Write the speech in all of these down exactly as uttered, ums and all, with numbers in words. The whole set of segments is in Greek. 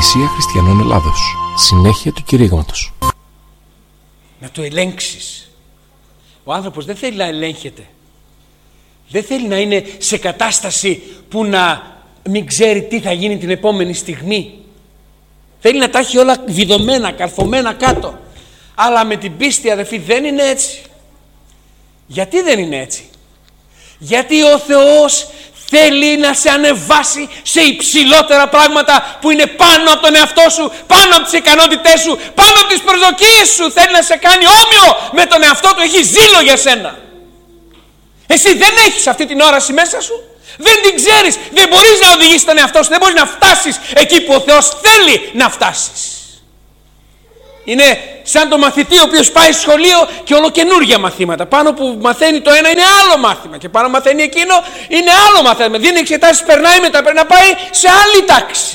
Εκκλησία Χριστιανών Ελλάδος. Συνέχεια του κηρύγματος. Να το ελέγξεις. Ο άνθρωπος δεν θέλει να ελέγχεται. Δεν θέλει να είναι σε κατάσταση που να μην ξέρει τι θα γίνει την επόμενη στιγμή. Θέλει να τα έχει όλα βιδωμένα, καρφωμένα κάτω. Αλλά με την πίστη, αδελφοί, δεν είναι έτσι. Γιατί δεν είναι έτσι? Γιατί ο Θεός θέλει να σε ανεβάσει σε υψηλότερα πράγματα που είναι πάνω από τον εαυτό σου, πάνω από τις ικανότητές σου, πάνω από τις προσδοκίες σου. Θέλει να σε κάνει όμοιο με τον εαυτό του. Έχει ζήλο για σένα. Εσύ δεν έχεις αυτή την όραση μέσα σου. Δεν την ξέρεις. Δεν μπορείς να οδηγήσεις τον εαυτό σου. Δεν μπορείς να φτάσεις εκεί που ο Θεός θέλει να φτάσεις. Είναι σαν το μαθητή ο οποίος πάει σχολείο και ολοκαινούργια μαθήματα. Πάνω που μαθαίνει το ένα είναι άλλο μάθημα και πάνω μαθαίνει εκείνο είναι άλλο μάθημα. Δίνει εξετάσεις, περνάει μετά, πρέπει να πάει σε άλλη τάξη.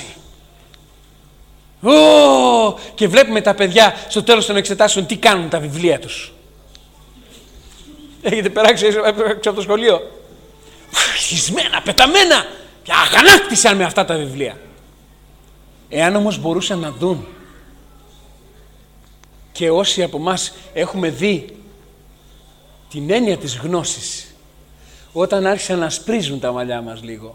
Ω, και βλέπουμε τα παιδιά στο τέλος των εξετάσεων τι κάνουν τα βιβλία τους. Έχετε περάξει έξω από το σχολείο? Χισμένα, πεταμένα και αγανάκτησαν με αυτά τα βιβλία. Εάν όμως μπορούσαν να δουν, και όσοι από μας έχουμε δει την έννοια της γνώσης, όταν άρχισαν να σπρίζουν τα μαλλιά μας λίγο,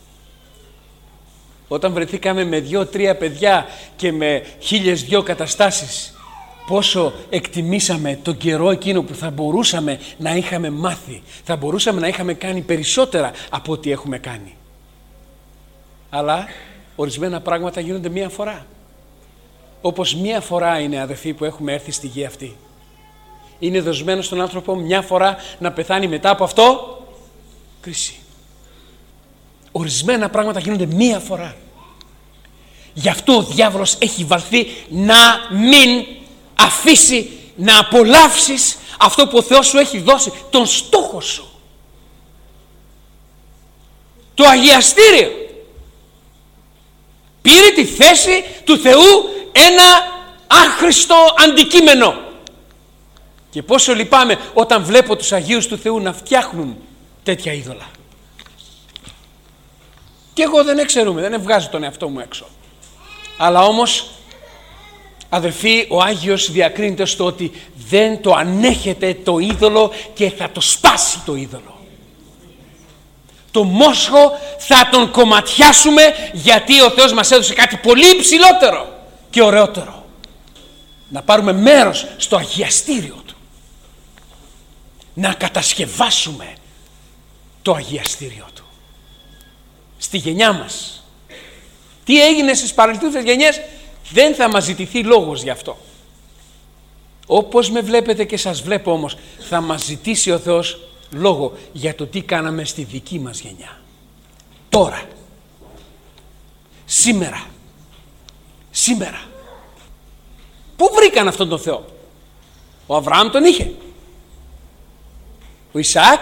όταν βρεθήκαμε με δυο-τρία παιδιά και με χίλιες δυο καταστάσεις, πόσο εκτιμήσαμε τον καιρό εκείνο που θα μπορούσαμε να είχαμε μάθει, θα μπορούσαμε να είχαμε κάνει περισσότερα από ό,τι έχουμε κάνει. Αλλά ορισμένα πράγματα γίνονται μία φορά. Όπως μία φορά είναι, αδελφοί, που έχουμε έρθει στη γη αυτή. Είναι δοσμένο στον άνθρωπο μια φορά να πεθάνει, μετά από αυτό κρίση. Ορισμένα πράγματα γίνονται μία φορά. Γι' αυτό ο διάβολος έχει βαλθεί να μην αφήσει να απολαύσεις αυτό που ο Θεός σου έχει δώσει, τον στόχο σου. Το αγιαστήριο πήρε τη θέση του Θεού ένα άχρηστο αντικείμενο. Και πόσο λυπάμαι όταν βλέπω τους Αγίους του Θεού να φτιάχνουν τέτοια είδωλα. Και εγώ δεν εξαιρούμε, δεν βγάζω τον εαυτό μου έξω. Αλλά όμως, αδελφοί, ο Άγιος διακρίνεται στο ότι δεν το ανέχεται το είδωλο και θα το σπάσει το είδωλο. Το μόσχο θα τον κομματιάσουμε, γιατί ο Θεός μας έδωσε κάτι πολύ υψηλότερο και ωραιότερο. Να πάρουμε μέρος στο αγιαστήριο του. Να κατασκευάσουμε το αγιαστήριο του. Στη γενιά μας. Τι έγινε στις παρελθούσες γενιές, δεν θα μας ζητηθεί λόγος γι' αυτό. Όπως με βλέπετε και σας βλέπω όμως, θα μας ζητήσει ο Θεός λόγο για το τι κάναμε στη δική μας γενιά. Τώρα. Σήμερα. Σήμερα. Πού βρήκαν αυτόν τον Θεό? Ο Αβραάμ τον είχε. Ο Ισαάκ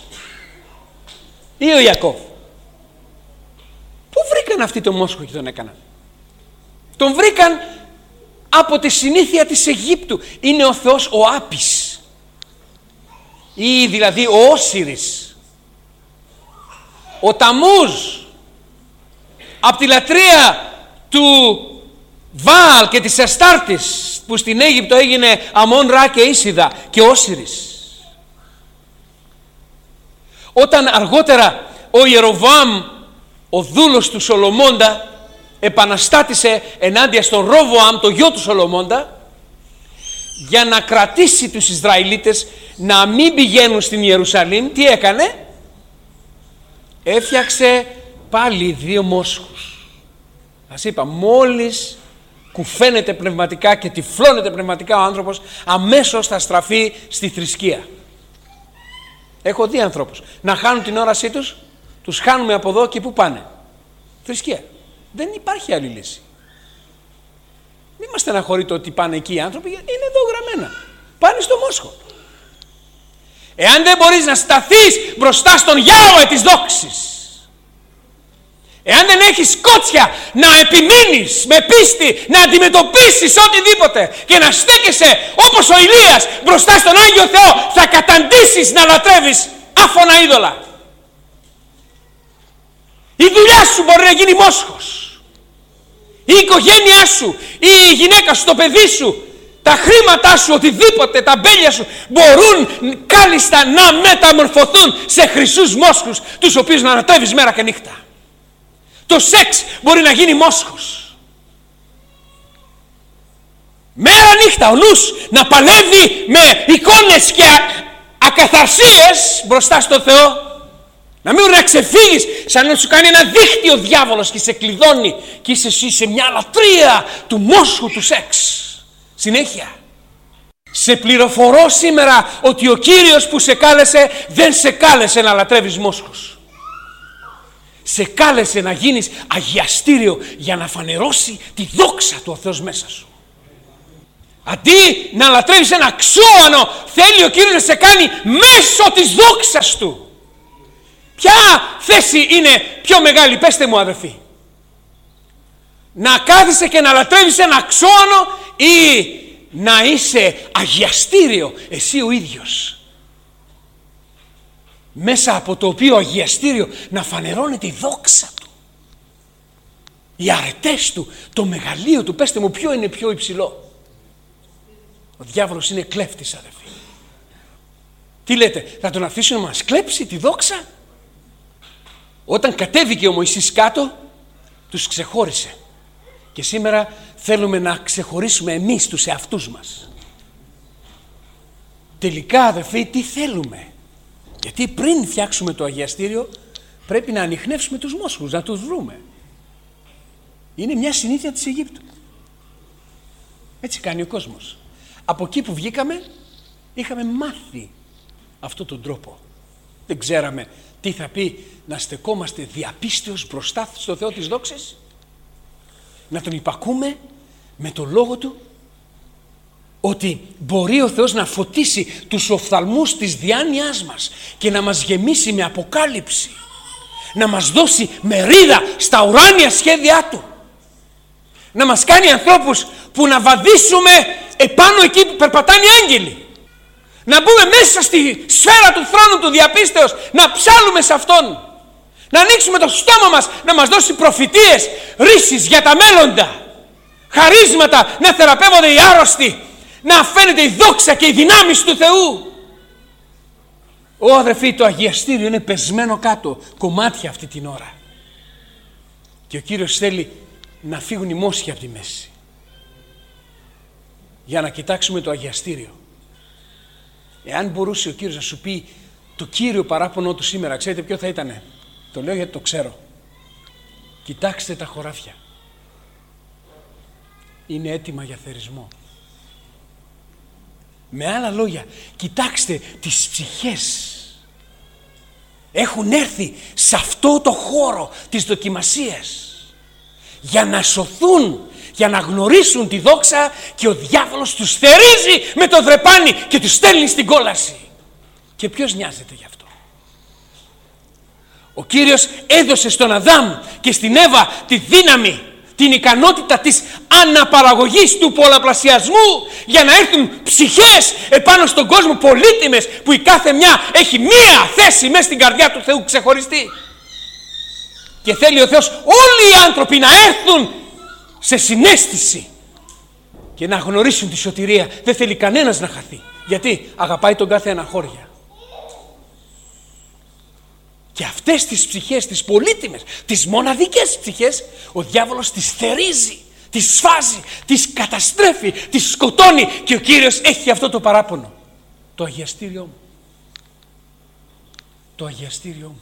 ή ο Ιακώβ? Πού βρήκαν αυτοί τον μόσχο και τον έκαναν? Τον βρήκαν από τη συνήθεια της Αιγύπτου. Είναι ο Θεός ο Άπης, ή δηλαδή ο Όσιρης, ο Ταμούζ, από τη λατρεία του Βάαλ και της Αστάρτης που στην Αίγυπτο έγινε Αμών Ρα και Ίσιδα και Όσιρης. Όταν αργότερα ο Ιεροβοάμ, ο δούλος του Σολομώντα, επαναστάτησε ενάντια στον Ροβοάμ, το γιο του Σολομώντα, για να κρατήσει τους Ισραηλίτες να μην πηγαίνουν στην Ιερουσαλήμ, τι έκανε? Έφτιαξε πάλι δύο μόσχους. Ας είπα, μόλις κουφαίνεται πνευματικά και τυφλώνεται πνευματικά ο άνθρωπος, αμέσως θα στραφεί στη θρησκεία. Έχω δει ανθρώπους να χάνουν την όρασή τους, τους χάνουμε από εδώ και πού πάνε? Θρησκεία. Δεν υπάρχει άλλη λύση. Μην μας στεναχωρείτε ότι πάνε εκεί οι άνθρωποι, είναι εδώ γραμμένα. Πάνε στο μόσχο. Εάν δεν μπορείς να σταθείς μπροστά στον Γιάουε της δόξης, εάν δεν έχεις κότσια να επιμείνεις με πίστη, να αντιμετωπίσεις οτιδήποτε και να στέκεσαι όπως ο Ηλίας μπροστά στον Άγιο Θεό, θα καταντήσεις να λατρεύεις άφωνα είδωλα. Η δουλειά σου μπορεί να γίνει μόσχος. η οικογένειά σου, η γυναίκα σου, το παιδί σου, τα χρήματά σου, οτιδήποτε, τα μπέλια σου μπορούν κάλλιστα να μεταμορφωθούν σε χρυσούς μόσχους, τους οποίους να ανατρέβεις μέρα και νύχτα. Το σεξ μπορεί να γίνει μόσχος. Μέρα νύχτα ο νους να παλεύει με εικόνες και ακαθαρσίες μπροστά στο Θεό. Να μην μπορεί να ξεφύγεις, σαν να σου κάνει ένα δίχτυ ο διάβολος και σε κλειδώνει και είσαι εσύ σε μια λατρεία του μόσχου του σεξ. Συνέχεια. Σε πληροφορώ σήμερα ότι ο Κύριος που σε κάλεσε δεν σε κάλεσε να λατρεύεις μόσχους. Σε κάλεσε να γίνεις αγιαστήριο για να φανερώσει τη δόξα του ο Θεός μέσα σου. Αντί να λατρεύεις ένα ξώανο, θέλει ο Κύριος να σε κάνει μέσω της δόξας του. Ποια θέση είναι πιο μεγάλη, πέστε μου αδερφοί? Να κάθεσαι και να λατρεύεις ένα ξώανο ή να είσαι αγιαστήριο εσύ ο ίδιος, μέσα από το οποίο αγιαστήριο να φανερώνεται η δόξα του, οι αρετές του, το μεγαλείο του. Πέστε μου, ποιο είναι πιο υψηλό? Ο διάβολος είναι κλέφτης, αδερφοί. Τι λέτε, θα τον αφήσουμε να μας κλέψει τη δόξα? Όταν κατέβηκε ο Μωυσής κάτω, τους ξεχώρισε. Και σήμερα θέλουμε να ξεχωρίσουμε εμείς τους εαυτούς μας. Τελικά, αδερφοί, τι θέλουμε? Γιατί πριν φτιάξουμε το αγιαστήριο πρέπει να ανιχνεύσουμε τους μόσχους, να τους βρούμε. Είναι μια συνήθεια της Αιγύπτου. Έτσι κάνει ο κόσμος. Από εκεί που βγήκαμε είχαμε μάθει αυτόν τον τρόπο. Δεν ξέραμε τι θα πει να στεκόμαστε διαπίστεως μπροστά στο Θεό της δόξης, να τον υπακούμε με τον λόγο του, ότι μπορεί ο Θεός να φωτίσει τους οφθαλμούς της διάνοιάς μας και να μας γεμίσει με αποκάλυψη, να μας δώσει μερίδα στα ουράνια σχέδιά του, να μας κάνει ανθρώπους που να βαδίσουμε επάνω εκεί που περπατάνε οι άγγελοι, να μπούμε μέσα στη σφαίρα του θρόνου του διαπίστεως, να ψάλουμε σε Αυτόν, να ανοίξουμε το στόμα μας, να μας δώσει προφητείες, ρίσεις για τα μέλλοντα, χαρίσματα, να θεραπεύονται οι άρρωστοι, να φαίνεται η δόξα και οι δυνάμεις του Θεού. Ω αδερφοί, το αγιαστήριο είναι πεσμένο κάτω κομμάτια αυτή την ώρα και ο Κύριος θέλει να φύγουν οι μόσχοι από τη μέση για να κοιτάξουμε το αγιαστήριο. Εάν μπορούσε ο Κύριος να σου πει το κύριο παράπονο του σήμερα, ξέρετε ποιο θα ήτανε? Το λέω γιατί το ξέρω. Κοιτάξτε τα χωράφια. Είναι έτοιμα για θερισμό. Με άλλα λόγια, κοιτάξτε τις ψυχές. Έχουν έρθει σε αυτό το χώρο της δοκιμασίας για να σωθούν, για να γνωρίσουν τη δόξα, και ο διάβολος τους θερίζει με το δρεπάνι και τους στέλνει στην κόλαση. Και ποιος νοιάζεται γι' αυτό? Ο Κύριος έδωσε στον Αδάμ και στην Εύα τη δύναμη, την ικανότητα της αναπαραγωγής, του πολλαπλασιασμού, για να έρθουν ψυχές επάνω στον κόσμο πολύτιμες, που η κάθε μια έχει μία θέση μέσα στην καρδιά του Θεού ξεχωριστή. Και θέλει ο Θεός όλοι οι άνθρωποι να έρθουν σε συναίσθηση και να γνωρίσουν τη σωτηρία. Δεν θέλει κανένας να χαθεί, γιατί αγαπάει τον κάθε αναχώρια. Και αυτές τις ψυχές, τις πολύτιμες, τις μοναδικές ψυχές, ο διάβολος τις θερίζει, τις σφάζει, τις καταστρέφει, τις σκοτώνει, και ο Κύριος έχει αυτό το παράπονο. Το αγιαστήριό μου. Το αγιαστήριό μου.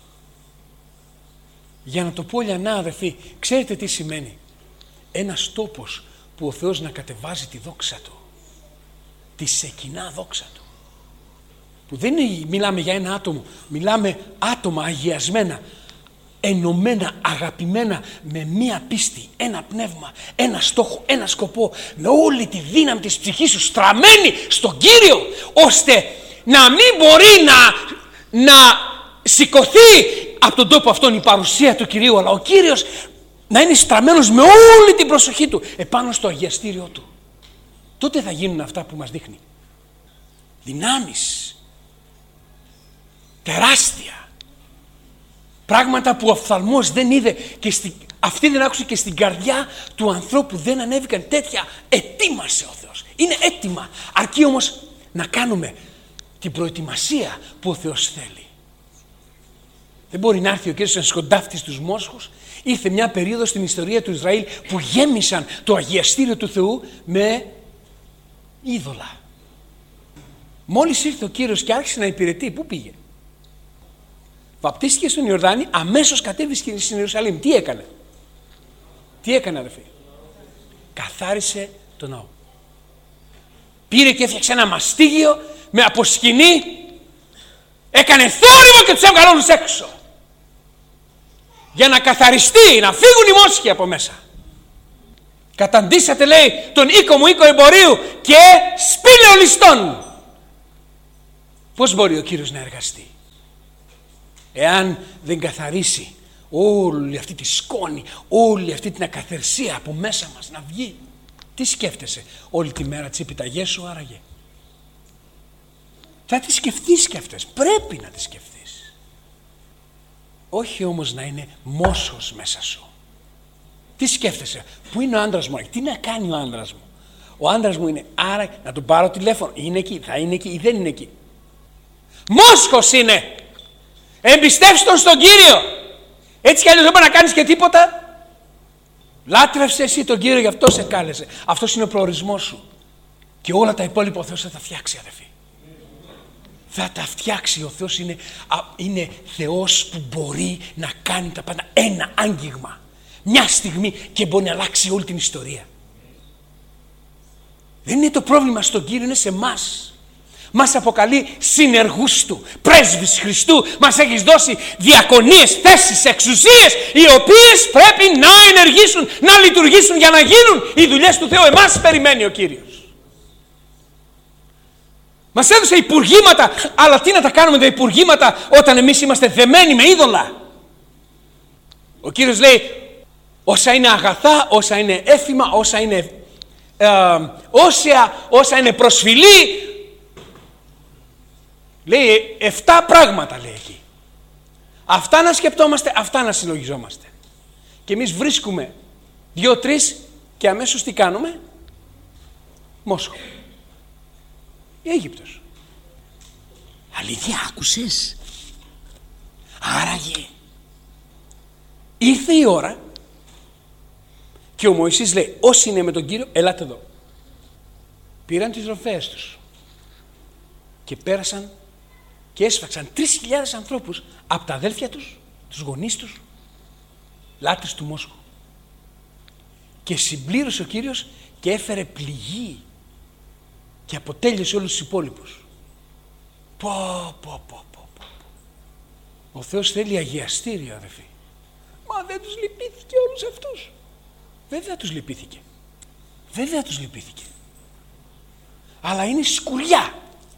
Για να το πω λιανά, αδερφοί, ξέρετε τι σημαίνει? Ένας τόπος που ο Θεός να κατεβάζει τη δόξα Του, τη σεκινά δόξα Του, που δεν είναι, μιλάμε για ένα άτομο, μιλάμε άτομα αγιασμένα, ενωμένα, αγαπημένα, με μία πίστη, ένα πνεύμα, ένα στόχο, ένα σκοπό, με όλη τη δύναμη της ψυχής σου στραμμένη στον Κύριο, ώστε να μην μπορεί να, να σηκωθεί από τον τόπο αυτόν η παρουσία του Κυρίου, αλλά ο Κύριος να είναι στραμμένος με όλη την προσοχή του επάνω στο αγιαστήριό Του. Τότε θα γίνουν αυτά που μας δείχνει. Δυνάμεις τεράστια, πράγματα που ο οφθαλμός δεν είδε και στη, Αυτή δεν άκουσε και στην καρδιά του ανθρώπου δεν ανέβηκαν τέτοια. Ετοίμασε ο Θεός. Είναι έτοιμα. Αρκεί όμως να κάνουμε την προετοιμασία που ο Θεός θέλει. Δεν μπορεί να έρθει ο Κύριος να σκοντάφτει στους μόσχους. Ήρθε μια περίοδος στην ιστορία του Ισραήλ που γέμισαν το αγιαστήριο του Θεού με είδωλα. Μόλις ήρθε ο Κύριος και άρχισε να υπηρετεί, πού πήγε? Βαπτίστηκε στον Ιορδάνη, αμέσως κατέβηκε στην Ιερουσαλήμ. Τι έκανε? Τι έκανε, αδερφοί? Καθάρισε τον ναό. Πήρε και έφτιαξε ένα μαστίγιο με αποσκηνή. Έκανε θόρυβο και τους έβγαλε όλους έξω. Για να καθαριστεί, να φύγουν οι μόσχοι από μέσα. Καταντήσατε, λέει, τον οίκο μου οίκο εμπορίου και σπήλαιο ληστών. Πώς μπορεί ο Κύριος να εργαστεί εάν δεν καθαρίσει όλη αυτή τη σκόνη, όλη αυτή την ακαθερσία από μέσα μας να βγει? Τι σκέφτεσαι όλη τη μέρα, τις επιταγές σου άραγε? Θα τις σκεφτείς και αυτές, πρέπει να τις σκεφτείς. Όχι όμως να είναι μόσχος μέσα σου. Τι σκέφτεσαι? Πού είναι ο άντρας μου? Τι να κάνει ο άντρας μου? Ο άντρας μου είναι, άρα να τον πάρω τηλέφωνο. Είναι εκεί, θα είναι εκεί ή δεν είναι εκεί? Μόσχος είναι. Εμπιστεύσου τον στον Κύριο. Έτσι κι αλλιώς δεν μπορεί να κάνεις και τίποτα. Λάτρευσε εσύ τον Κύριο, γι' αυτό σε κάλεσε. Αυτός είναι ο προορισμός σου. Και όλα τα υπόλοιπα ο Θεός θα τα φτιάξει, αδελφοί. Θα τα φτιάξει. Ο Θεός είναι, α, είναι Θεός που μπορεί να κάνει τα πάντα. Ένα άγγιγμα, μια στιγμή, και μπορεί να αλλάξει όλη την ιστορία. Δεν είναι το πρόβλημα στον Κύριο, είναι σε εμάς. Μας αποκαλεί συνεργούς του, πρέσβεις Χριστού. Μας έχεις δώσει διακονίες, θέσεις, εξουσίες, οι οποίες πρέπει να ενεργήσουν, να λειτουργήσουν για να γίνουν οι δουλειές του Θεού. Εμάς περιμένει ο Κύριος. Μας έδωσε υπουργήματα, αλλά τι να τα κάνουμε τα υπουργήματα όταν εμείς είμαστε δεμένοι με είδωλα? Ο Κύριος λέει, όσα είναι αγαθά, όσα είναι έθιμα, όσα είναι ε, όσια, όσα είναι προσφυλή, λέει εφτά πράγματα, λέει εκεί. Αυτά να σκεπτόμαστε, αυτά να συλλογιζόμαστε. Και εμείς βρίσκουμε δύο-τρεις και αμέσως τι κάνουμε? Μόσχο. Η Αίγυπτος. Αλήθεια άκουσες? Άραγε ήρθε η ώρα και ο Μωυσής λέει, όσοι είναι με τον Κύριο, ελάτε εδώ. Πήραν τις ροφές τους και πέρασαν και έσφαξαν τρεις χιλιάδες ανθρώπους από τα αδέλφια τους, τους γονείς τους, λάτρες του Μόσχου. Και συμπλήρωσε ο Κύριος και έφερε πληγή και αποτέλειωσε όλους τους υπόλοιπους. Πω, πω, πω, πω, πω. Ο Θεός θέλει αγιαστήριο, αδελφοί. Μα δεν τους λυπήθηκε όλους αυτούς? Βέβαια τους λυπήθηκε. Βέβαια τους λυπήθηκε. Αλλά είναι σκουριά.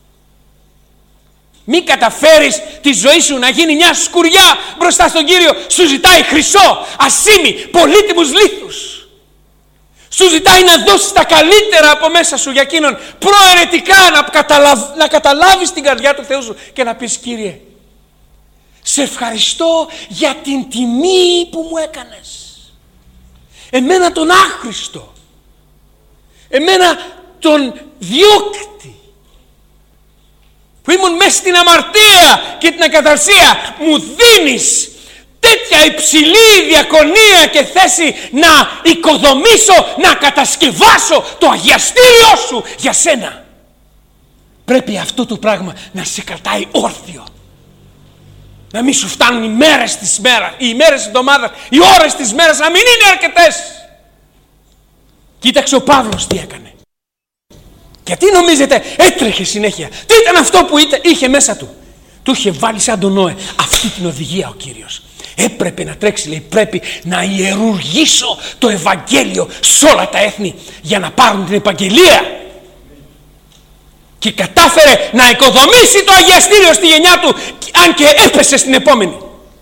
Μην καταφέρεις τη ζωή σου να γίνει μια σκουριά μπροστά στον Κύριο. Σου ζητάει χρυσό, ασήμι, πολύτιμους λίθους. Σου ζητάει να δώσεις τα καλύτερα από μέσα σου για εκείνον, προαιρετικά να, καταλαβ... να καταλάβεις την καρδιά του Θεού σου και να πεις, Κύριε, σε ευχαριστώ για την τιμή που μου έκανες. Εμένα τον άχρηστο, εμένα τον διώκτη, που ήμουν μέσα στην αμαρτία και την ακαταρσία, μου δίνεις τέτοια υψηλή διακονία και θέση να οικοδομήσω, να κατασκευάσω το αγιαστήριό σου για σένα. Πρέπει αυτό το πράγμα να σε κρατάει όρθιο. Να μην σου φτάνουν οι μέρες της μέρας, οι ημέρες της εβδομάδας, οι ώρες της μέρας να μην είναι αρκετές. Κοίταξε ο Παύλος τι έκανε. Γιατί νομίζετε έτρεχε συνέχεια? Τι ήταν αυτό που είχε μέσα του? Του είχε βάλει σαν τον Νόε αυτή την οδηγία ο Κύριος. Έπρεπε να τρέξει, λέει, πρέπει να ιερουργήσω το Ευαγγέλιο σε όλα τα έθνη για να πάρουν την επαγγελία. Και κατάφερε να οικοδομήσει το αγιαστήριο στη γενιά του, αν και έπεσε στην επόμενη.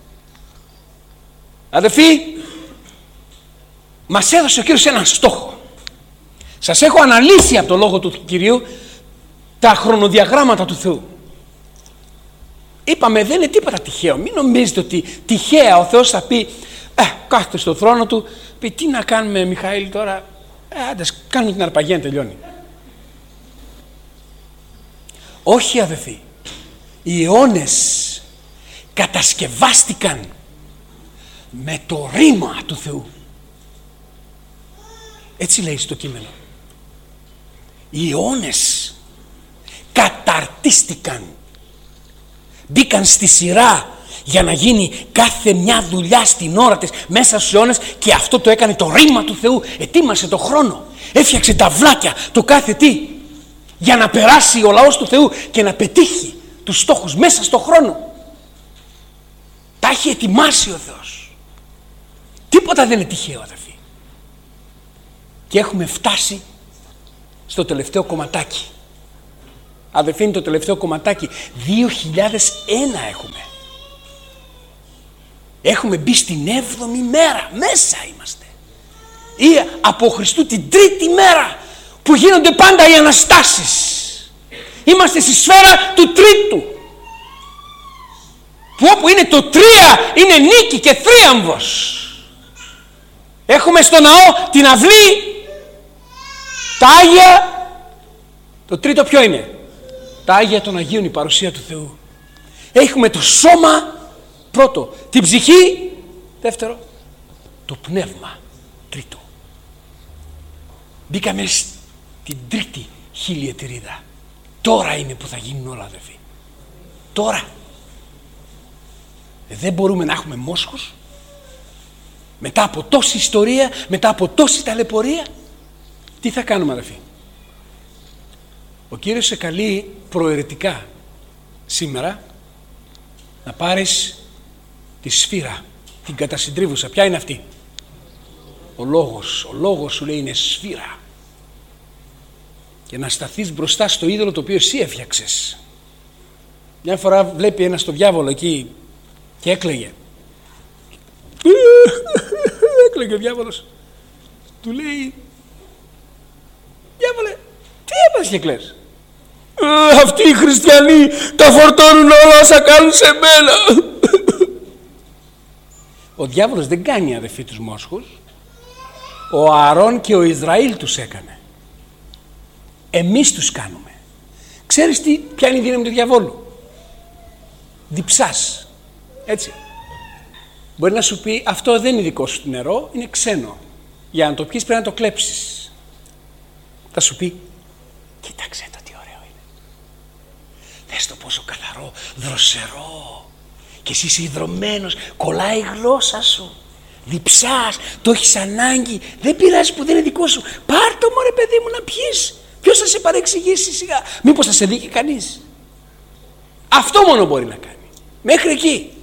Αδελφοί, μας έδωσε ο Κύριος έναν στόχο. Σας έχω αναλύσει από το λόγο του Κυρίου τα χρονοδιαγράμματα του Θεού. Είπαμε δεν είναι τίποτα τυχαίο. Μην νομίζετε ότι τυχαία ο Θεός θα πει Ε, κάθεται στο θρόνο του, πει τι να κάνουμε Μιχαήλ τώρα, ε, άντε κάνουμε την αρπαγή να τελειώνει. Όχι αδελφοί, οι αιώνες κατασκευάστηκαν με το ρήμα του Θεού. Έτσι λέει στο κείμενο. Οι αιώνες καταρτίστηκαν, μπήκαν στη σειρά για να γίνει κάθε μια δουλειά στην ώρα της μέσα στους αιώνες, και αυτό το έκανε το ρήμα του Θεού. Ετοίμασε το χρόνο, έφτιαξε τα βλάκια, το κάθε τι, για να περάσει ο λαός του Θεού και να πετύχει τους στόχους μέσα στο χρόνο. Τα έχει ετοιμάσει ο Θεός. Τίποτα δεν είναι τυχαίο αδερφοί. Και έχουμε φτάσει στο τελευταίο κομματάκι. Αδερφοί, είναι το τελευταίο κομματάκι. δύο χιλιάδες ένα έχουμε. Έχουμε μπει στην έβδομη μέρα. Μέσα είμαστε. Ή από Χριστού την τρίτη μέρα που γίνονται πάντα οι Αναστάσεις. Είμαστε στη σφαίρα του τρίτου. Που όπου είναι το τρία είναι νίκη και θρίαμβος. Έχουμε στο ναό την αυλή, τα Άγια. Το τρίτο ποιο είναι? Τα Άγια των Αγίων, η παρουσία του Θεού. Έχουμε το σώμα πρώτο, την ψυχή δεύτερο, το πνεύμα τρίτο. Μπήκαμε στην τρίτη χιλιετηρίδα. Τώρα είναι που θα γίνουν όλα αδερφοί. Τώρα. Δεν μπορούμε να έχουμε μόσχους μετά από τόση ιστορία, μετά από τόση ταλαιπωρία. Τι θα κάνουμε αδερφοί? Ο Κύριος σε καλεί προαιρετικά σήμερα να πάρεις τη σφύρα, την κατασυντρίβουσα. Ποια είναι αυτή? Ο λόγος. Ο λόγος σου λέει είναι σφύρα. Και να σταθείς μπροστά στο είδωλο το οποίο εσύ έφτιαξες. Μια φορά βλέπει ένας το διάβολο εκεί και έκλαιγε. Έκλαιγε ο διάβολος. Του λέει, διάβολε, τι έπαθες και κλαις? Αυτοί οι χριστιανοί τα φορτώνουν όλα όσα κάνουν σε μένα. Ο διάβολος δεν κάνει αδερφοί τους μόσχους. Ο Ααρών και ο Ισραήλ τους έκανε. Εμείς τους κάνουμε. Ξέρεις τι, ποια είναι η δύναμη του διαβόλου? Διψάς. Έτσι. Μπορεί να σου πει αυτό δεν είναι δικό σου νερό, είναι ξένο. Για να το πιεις πρέπει να το κλέψεις. Θα σου πει κοίταξε το τι ωραίο είναι. Δες το πόσο καθαρό, δροσερό. Και εσύ είσαι υδρωμένος, κολλάει η γλώσσα σου. Διψάς, το έχεις ανάγκη. Δεν πειράζει που δεν είναι δικό σου. Πάρ' το μωρέ παιδί μου να πιείς. Ποιος θα σε παρεξηγήσει σιγά? Μήπως θα σε δει και κανείς? Αυτό μόνο μπορεί να κάνει. Μέχρι εκεί.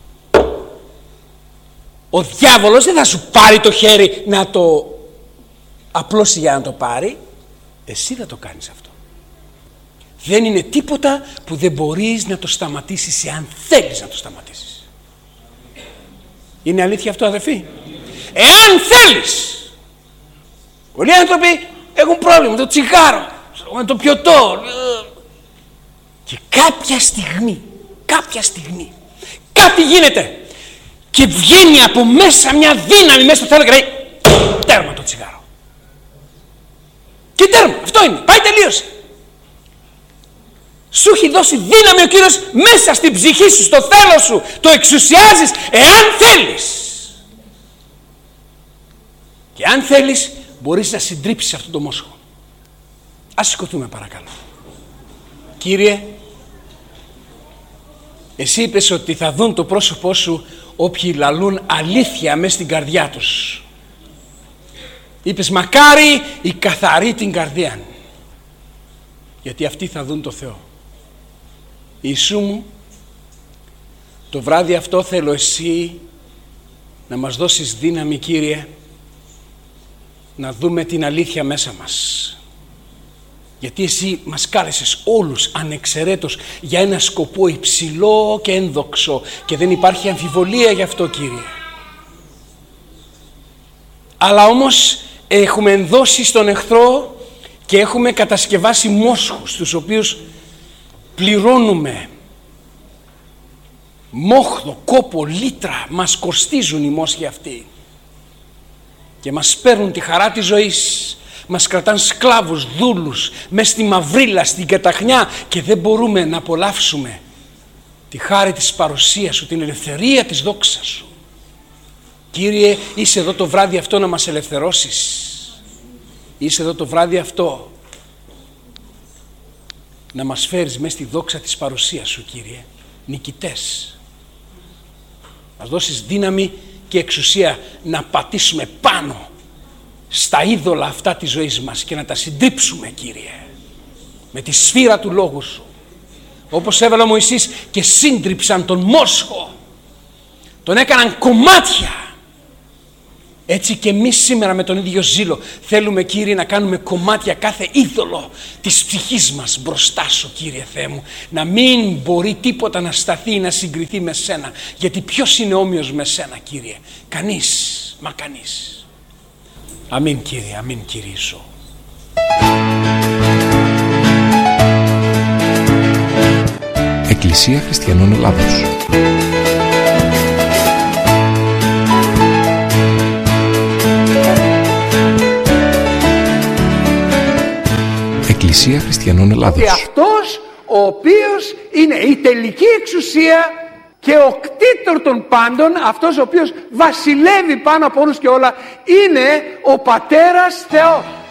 Ο διάβολος δεν θα σου πάρει το χέρι να το απλώσει για να το πάρει. Εσύ θα το κάνεις αυτό. Δεν είναι τίποτα που δεν μπορείς να το σταματήσεις εάν θέλεις να το σταματήσεις. Είναι αλήθεια αυτό αδερφοί? Εάν θέλεις. Πολλοί άνθρωποι έχουν πρόβλημα με το τσιγάρο, με το πιωτό. Και κάποια στιγμή, κάποια στιγμή κάτι γίνεται και βγαίνει από μέσα μια δύναμη μέσα στο θέλω και λέει τέρμα το τσιγάρο. Και τέρμα, αυτό είναι, πάει τελείωσε. Σου έχει δώσει δύναμη ο Κύριος μέσα στην ψυχή σου, στο θέλω σου. Το εξουσιάζεις εάν θέλεις. Και αν θέλεις μπορείς να συντρίψεις αυτό το μόσχο. Ας σηκωθούμε παρακαλώ. Κύριε, εσύ είπες ότι θα δουν το πρόσωπό σου όποιοι λαλούν αλήθεια μέσα στην καρδιά τους. Είπες μακάρι οι καθαροί την καρδία, γιατί αυτοί θα δουν το Θεό. Ιησού μου, το βράδυ αυτό θέλω εσύ να μας δώσεις δύναμη Κύριε να δούμε την αλήθεια μέσα μας. Γιατί εσύ μας κάλεσες όλους ανεξαιρέτως για ένα σκοπό υψηλό και ένδοξο και δεν υπάρχει αμφιβολία γι' αυτό Κύριε. Αλλά όμως έχουμε ενδώσει στον εχθρό και έχουμε κατασκευάσει μόσχους τους οποίους πληρώνουμε μόχθο, κόπο, λίτρα μας κοστίζουν οι μόσχοι αυτοί και μας παίρνουν τη χαρά της ζωής, μας κρατάν σκλάβους, δούλους μες στη μαυρίλα, στην καταχνιά και δεν μπορούμε να απολαύσουμε τη χάρη της παρουσίας σου, την ελευθερία της δόξας σου. Κύριε, είσαι εδώ το βράδυ αυτό να μας ελευθερώσεις. Είσαι εδώ το βράδυ αυτό να μας φέρεις μέσα στη δόξα της παρουσίας σου, Κύριε, νικητές. Μας δώσεις δύναμη και εξουσία να πατήσουμε πάνω στα είδωλα αυτά της ζωής μας και να τα συντρίψουμε, Κύριε, με τη σφύρα του λόγου σου. Όπως έβαλε ο Μωυσής και σύντριψαν τον μόσχο, τον έκαναν κομμάτια. Έτσι και εμείς σήμερα με τον ίδιο ζήλο θέλουμε, Κύριε, να κάνουμε κομμάτια κάθε είδωλο της ψυχής μας μπροστά σου, Κύριε Θεέ μου. Να μην μπορεί τίποτα να σταθεί ή να συγκριθεί με σένα. Γιατί ποιος είναι όμοιος με σένα, Κύριε? Κανείς, μα κανείς. Αμήν, Κύριε, αμήν, Κυρίσο. Εκκλησία Χριστιανών Ελλάδος. Εκκλησία Χριστιανών Ελλάδος. Και αυτός ο οποίος είναι η τελική εξουσία και ο κτήτορ των πάντων, αυτός ο οποίος βασιλεύει πάνω από όλους και όλα, είναι ο Πατέρας Θεός.